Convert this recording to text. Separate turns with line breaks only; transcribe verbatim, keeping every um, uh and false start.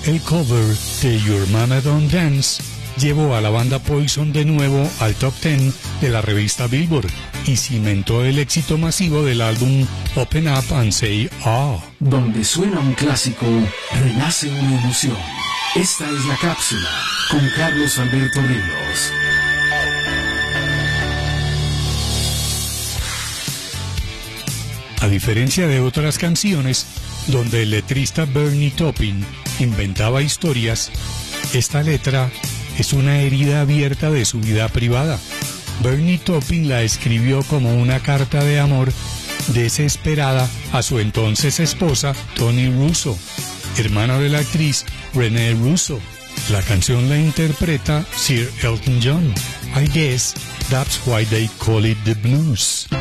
El cover de Your Mama Don't Dance llevó a la banda Poison de nuevo al top diez de la revista Billboard y cimentó el éxito masivo del álbum Open Up and Say Ah.
Donde suena un clásico, renace una emoción. Esta es la cápsula con Carlos Alberto Ríos.
A diferencia de otras canciones, donde el letrista Bernie Taupin inventaba historias, esta letra es una herida abierta de su vida privada. Bernie Taupin la escribió como una carta de amor desesperada a su entonces esposa, Toni Russo, hermana de la actriz Renee Russo. La canción la interpreta Sir Elton John. I guess that's why they call it the blues.